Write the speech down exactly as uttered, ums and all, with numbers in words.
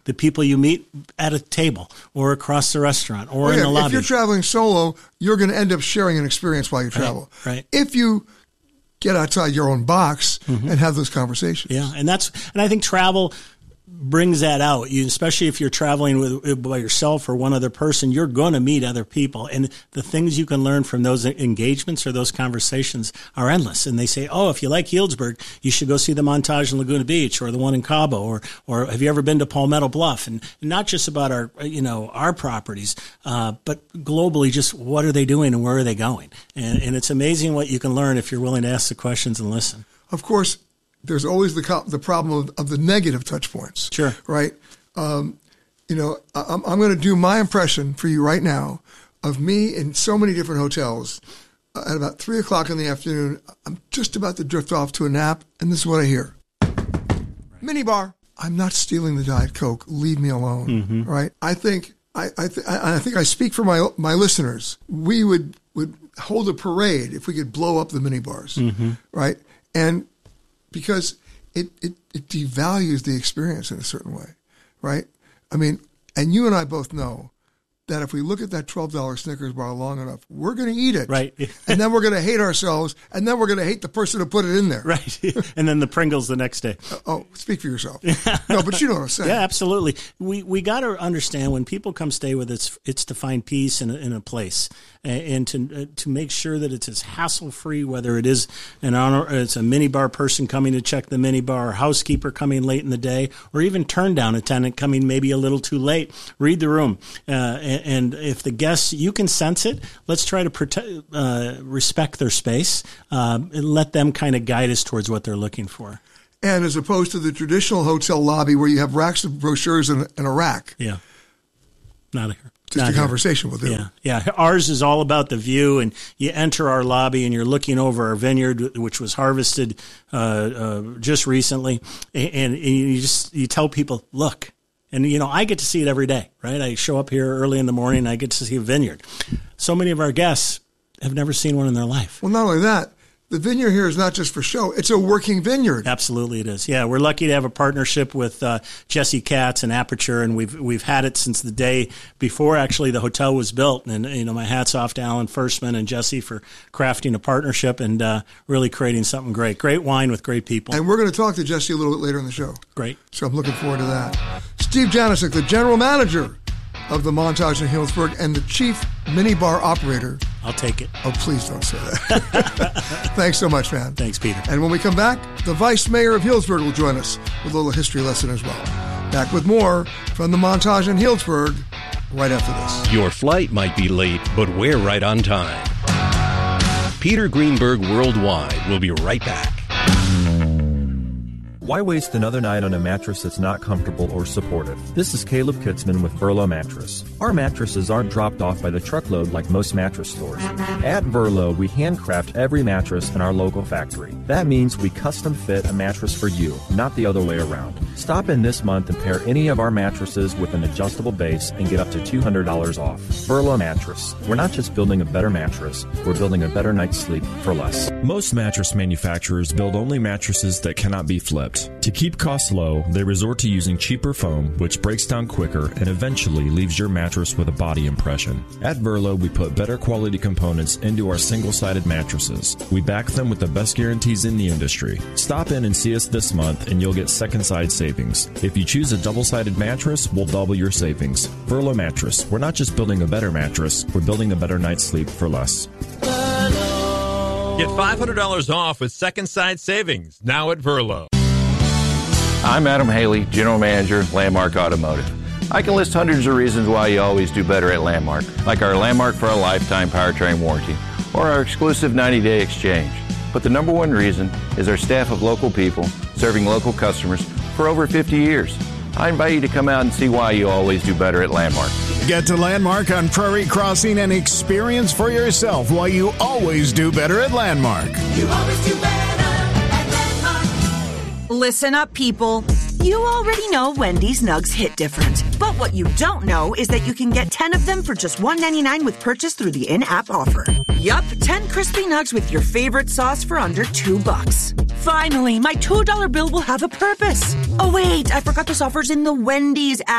the people you meet at a table or across the restaurant or oh, yeah. in the lobby. If you're traveling solo, you're going to end up sharing an experience while you travel. Right. right. If you get outside your own box mm-hmm. and have those conversations. Yeah, and that's and I think travel brings that out. You, especially if you're traveling with by yourself or one other person, you're going to meet other people, and the things you can learn from those engagements or those conversations are endless. And they say, "Oh, if you like Healdsburg, you should go see the Montage in Laguna Beach or the one in Cabo, or or have you ever been to Palmetto Bluff?" And not just about our you know our properties, uh, but globally, just what are they doing and where are they going? And, and it's amazing what you can learn if you're willing to ask the questions and listen. Of course. There's always the co- the problem of, of the negative touch points. Sure. Right? Um, you know, I'm, I'm going to do my impression for you right now of me in so many different hotels. Uh, at about three o'clock in the afternoon, I'm just about to drift off to a nap, and this is what I hear. Right. Minibar. I'm not stealing the Diet Coke. Leave me alone. Mm-hmm. Right? I think I I, th- I I think I speak for my my listeners. We would, would hold a parade if we could blow up the minibars. Mm-hmm. Right? And because it, it, it devalues the experience in a certain way, right? I mean, and you and I both know that if we look at that twelve dollars Snickers bar long enough, we're going to eat it. Right. And then we're going to hate ourselves, and then we're going to hate the person who put it in there. Right. And then the Pringles the next day. Uh, oh, speak for yourself. No, but you know what I'm saying. Yeah, absolutely. We we got to understand when people come stay with us, it's to find peace in a, in a place and, and to uh, to make sure that it's as hassle-free, whether it is an honor, it's a minibar person coming to check the minibar, or housekeeper coming late in the day, or even turn-down attendant coming maybe a little too late. Read the room. Uh, and, and if the guests, you can sense it, let's try to protect, uh, respect their space uh, and let them kind of guide us towards what they're looking for. And as opposed to the traditional hotel lobby where you have racks of brochures and, and a rack. Yeah. Not here. Just Not a here. conversation with them. Yeah. Yeah. Ours is all about the view, and you enter our lobby and you're looking over our vineyard, which was harvested uh, uh, just recently. And, and you just, you tell people, look. And, you know, I get to see it every day, right? I show up here early in the morning and I get to see a vineyard. So many of our guests have never seen one in their life. Well, not only that, the vineyard here is not just for show. It's a working vineyard. Absolutely it is. Yeah, we're lucky to have a partnership with uh, Jesse Katz and Aperture, and we've we've had it since the day before actually the hotel was built. And, you know, my hat's off to Alan Firstman and Jesse for crafting a partnership and uh, really creating something great. Great wine with great people. And we're going to talk to Jesse a little bit later in the show. Great. So I'm looking forward to that. Steve Janasek, the general manager of the Montage in Healdsburg and the chief minibar operator. I'll take it. Oh, please don't say that. Thanks so much, man. Thanks, Peter. And when we come back, the vice mayor of Healdsburg will join us with a little history lesson as well. Back with more from the Montage in Healdsburg right after this. Your flight might be late, but we're right on time. Peter Greenberg Worldwide will be right back. Why waste another night on a mattress that's not comfortable or supportive? This is Caleb Kitzman with Verlo Mattress. Our mattresses aren't dropped off by the truckload like most mattress stores. At Verlo, we handcraft every mattress in our local factory. That means we custom fit a mattress for you, not the other way around. Stop in this month and pair any of our mattresses with an adjustable base and get up to two hundred dollars off. Verlo Mattress. We're not just building a better mattress, we're building a better night's sleep for less. Most mattress manufacturers build only mattresses that cannot be flipped. To keep costs low, they resort to using cheaper foam, which breaks down quicker and eventually leaves your mattress with a body impression. At Verlo, we put better quality components into our single-sided mattresses. We back them with the best guarantees in the industry. Stop in and see us this month and you'll get second-side savings. If you choose a double-sided mattress, we'll double your savings. Verlo Mattress. We're not just building a better mattress, we're building a better night's sleep for less. Get five hundred dollars off with second side savings now at Verlo. I'm Adam Haley, General Manager, Landmark Automotive. I can list hundreds of reasons why you always do better at Landmark, like our Landmark for a Lifetime powertrain warranty or our exclusive ninety-day exchange. But the number one reason is our staff of local people serving local customers for over fifty years. I invite you to come out and see why you always do better at Landmark. Get to Landmark on Prairie Crossing and experience for yourself why you always do better at Landmark. You always do better at Landmark. Listen up, people. You already know Wendy's Nugs hit different. But what you don't know is that you can get ten of them for just one ninety-nine with purchase through the in-app offer. Yup, ten crispy nugs with your favorite sauce for under two bucks. Finally, my two dollar bill will have a purpose. Oh wait, I forgot this offer's in the Wendy's app.